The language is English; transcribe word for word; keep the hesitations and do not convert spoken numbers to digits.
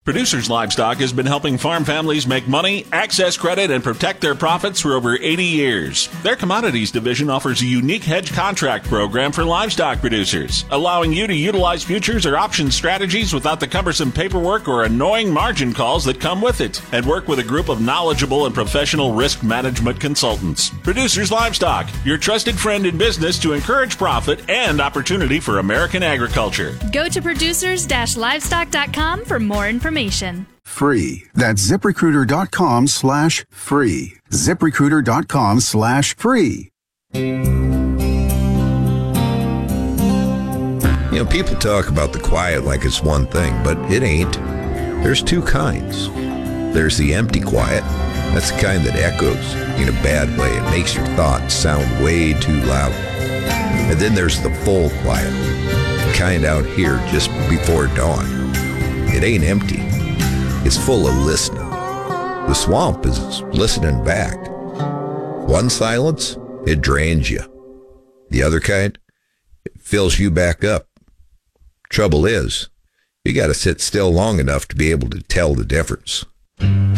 Producers Livestock has been helping farm families make money, access credit, and protect their profits for over eighty years. Their commodities division offers a unique hedge contract program for livestock producers, allowing you to utilize futures or option strategies without the cumbersome paperwork or annoying margin calls that come with it, and work with a group of knowledgeable and professional risk management consultants. Producers Livestock, your trusted friend in business to encourage profit and opportunity for American agriculture. Go to producers livestock dot com for more information. Free. That's ZipRecruiter.com slash free. ZipRecruiter.com slash free. You know, people talk about the quiet like it's one thing, but it ain't. There's two kinds. There's the empty quiet. That's the kind that echoes in a bad way. It makes your thoughts sound way too loud. And then there's the full quiet. The kind out here just before dawn. It ain't empty. It's full of listening. The swamp is listening back. One silence, it drains you. The other kind, it fills you back up. Trouble is, you got to sit still long enough to be able to tell the difference.